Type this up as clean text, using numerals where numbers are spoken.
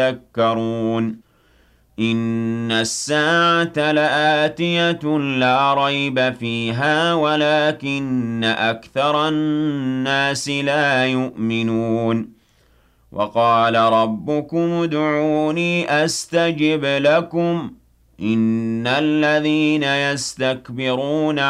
تذكرون إن الساعة لآتية لا ريب فيها ولكن أكثر الناس لا يؤمنون وقال ربكم ادعوني أستجب لكم إن الذين يستكبرون